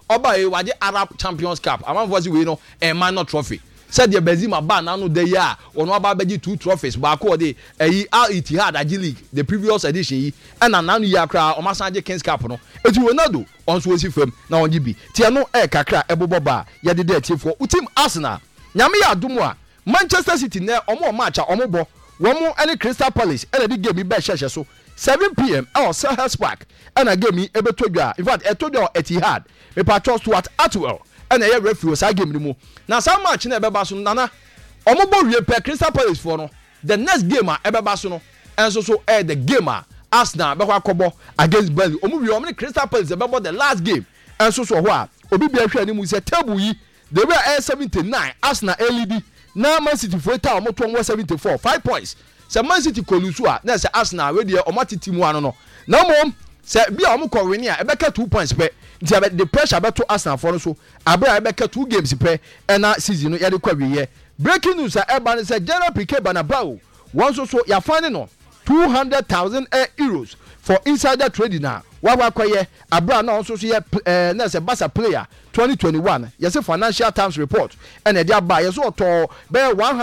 oba e waje Arab Champions Cup amanfo si we no e minor trophy said the Benzema ba na no de ya ono aba beji 2 trophies ba ko de Al Ittihad Aji League the previous edition yi and na no ya kra o masaje Kings Cup no eti Ronaldo onso osi fam na onji bi tie no kakra ebobo ba ye de atiefo utim Arsenal nyame ya adumu a Manchester City ne omo match a omo bo womo any Crystal Palace and the game be hye so 7 p.m. or Selhurst Park and a game ebetodwa in fact etodwa Etihad me patros to Atwell and a referee sa game ni mu na some match na ebeba so nana omobo wie pe Crystal Palace for no the next game a ebeba so no enso so the game a Arsenal be kwa kobo against Burnley omo wie omni Crystal Palace ebeba the last game enso so ho a obi bia hwe ani mu se table yi they were 79 Arsenal lead na Man City for ta omo 74 5 points se Man City kolusu a na se Arsenal we de omatiti mu ano no na mom se bia omo ko win a ebeka 2 points pe nti the pressure beto Arsenal for no so abra ebeka 2 games pe na season no ye de kwa wiye breaking news a eba ne se General Piqué Bernabeu won so ya finding no 200,000 euros for insider trading na wa kwaye abra na so ye na se Barca player 2021 yes Financial Times report and e dia ba yes so to be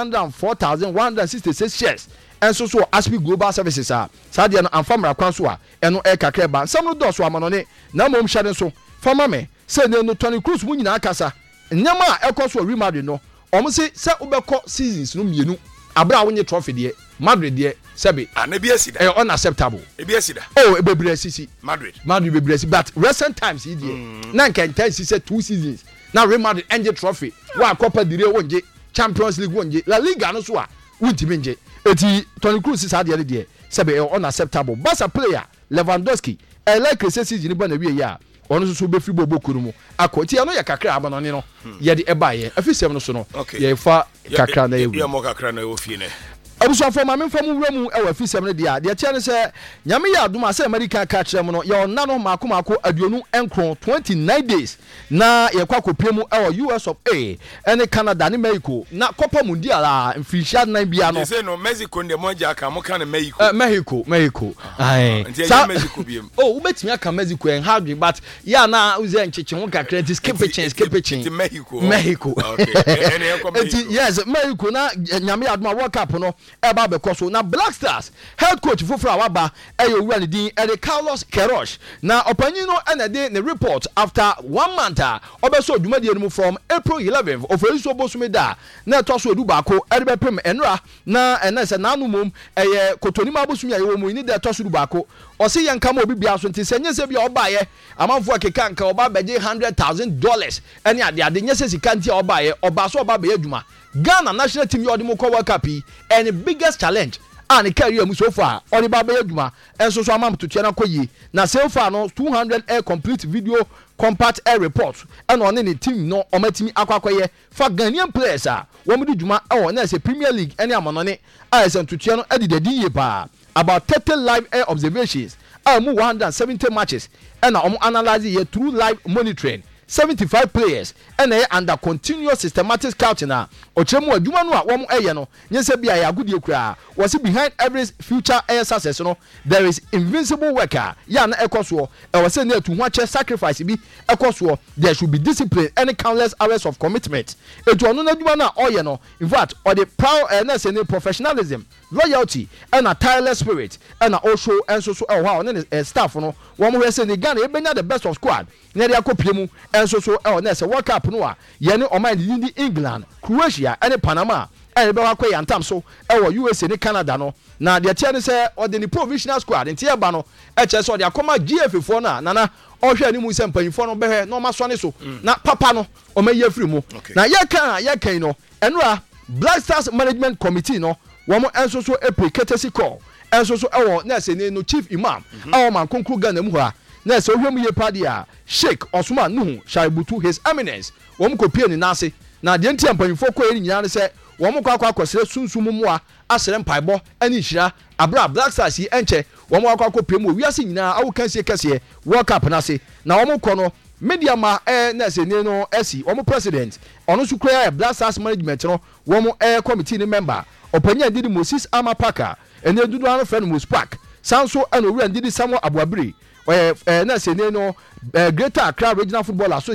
104,166 shares and so Aspi Global Services sadia no amfamra kwan so a eno kakra ba sam no do so amano ne na mom hye so fama me se ne no Toni Kroos mu nyina akasa nyama a ekoso Real Madrid no omo se ubekọ seasons no mienu abra wonye trophy de Madrid de sebe anabi asida unacceptable ebi asida ebebre asisi Madrid bebre asisi but recent times he de na kan tense say 2 seasons na Real Madrid enje trophy wa Copa del Rey wonje Champions League wonje La Liga no so a wuntimi nje eti Toni Kroos sa de sebe unacceptable Barca player Lewandowski like season ni ba na wie ya ono so be free bobo kurumu akoti ano ya kakra abanone no ye de ebaye afisem no so no ye fa kakra na yewu ye mo kakra na yewu fie ne abuso afọ ma memfa mu wuramu e wa afisem no dia de tia ne se nyame ya aduma se America ka kire mu no ye onna no makomako aduonu enkron 29 days na ye kwa kopiem e wa US of A ene Canada ne Mexico na Copa Mundial a mfisha nan bia no say no Mexico nde mo ja ka mo ka ne Mexico Mexico ai sa Mexico biem ubetimi aka Mexico en hard but ya na uze ncheche ho kakra this skipper Mexico okay ene e ko Mexico yes Mexico na nyame ya aduma World Cup no eba be koso na Black Stars head coach foforo awaba ewura ne din Carlos Queiroz na opanyin no na de ne report after 1 month obeso dwumadi enu from April 11th oferiso bosumeda na toso edu baako erebe pem enra na enese nanu mom kotonima bosumi ayewo mu ni de toso edu baako osi yanka ma obi bia so nti nyese bia obaye amanfo akeka nka oba beje $100,000 ene ade nyese sika nti obaye oba so oba be adwuma Ghana national team yodi mo ko World Cup and the biggest challenge and career mu so far oni ba be adwuma enso so amam to tia na koyi na so far no 200 air complete video compact air report and on any team no omatimi akwakoye for Ghanaian players wo mu di dwuma na say Premier League any amanone ISM to tia no edidedi ye pa about 30 live air observations mu 170 matches and analyze ye through live monitoring 75 players and they under continuous systematic scouting ochemu adwuma no a wom no nyese bia ya agudie kura was behind every future air success no there is invincible worker ya na ekoso e was na to ho che sacrifice bi ekoso there should be discipline and countless hours of commitment etu ono na adwuma no a no in fact or the proud and professionalism loyalty and a tireless spirit and also enso so wow and staff no wom we say ni Ghana e benya the best of squad na dia kopiemu enso so na say World Cup no a ye ne oman di England Croatia and Panama and be wa kwaya ntam so USA ne Canada no na de tia ne say or the provisional squad ntia ba no che so de akoma GF4 na ohwe ani mu se mpanyifo no behwe no masone so na papa no o maye free mu na ye kan no enura Black Stars Management Committee no wo mo enso so courtesy call enso so na say no chief imam man konkru Ghana mu ha na say ohwe mu ye padia Sheikh Osman Nuhu Shaibutu His Eminence wo mo kopie ni nase na de ntia mpanyifo ko eri nyina ne say wo mo kwa kwasere sunsumu mu a asere mpaibɔ ani hira abra Black Stars yi enche wo mo kwa kopie mu wiase nyina awu kansie kase World Cup na se na wo mo kɔ no media ma na say ne no esi wo mo president ono su kura Black Stars Management no wo mo committee ni member opanya didi Moses Amapaka ene dudu anu friend Moses Park sanso eno wura didi Samuel Abuabiri na say ne no Greater Accra Regional Football Association